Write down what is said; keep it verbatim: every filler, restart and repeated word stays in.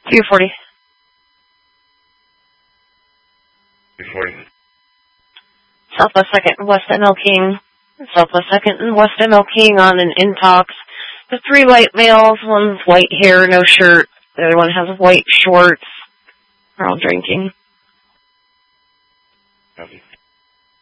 two forty. two forty. Southwest second and West M L King. Southwest second and West M L King on an Intox. The three white males, one's white hair, no shirt. The other one has white shorts. They're all drinking. Copy.